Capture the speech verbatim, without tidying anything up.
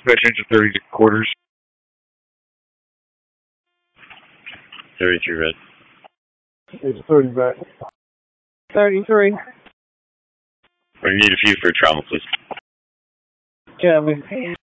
Dispatch engine thirty quarters. thirty-three red. It's thirty back. thirty-three. We need a few for trauma, please. Copy.